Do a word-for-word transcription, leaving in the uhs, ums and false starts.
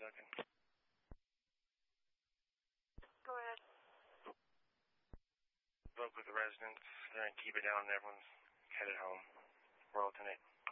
Duncan. Go ahead. Spoke with the residents. They're going to keep it down and everyone's headed home. We're all tonight.